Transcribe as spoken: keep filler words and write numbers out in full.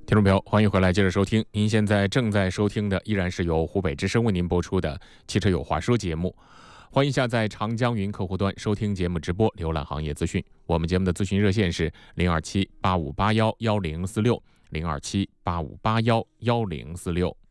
听众朋友，欢迎回来，接着收听。您现在正在收听的依然是由湖北之声为您播出的《汽车有话说》节目。欢迎下载长江云客户端收听节目直播，浏览行业资讯。我们节目的咨询热线是零二七八五八幺幺零四六零二七八五八幺幺零四六。